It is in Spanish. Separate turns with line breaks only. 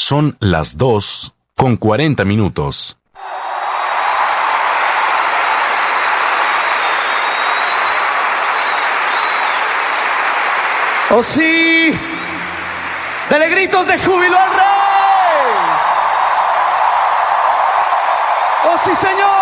Son las 2:40.
¡Oh sí! ¡Dele gritos de júbilo al rey! ¡Oh sí, señor!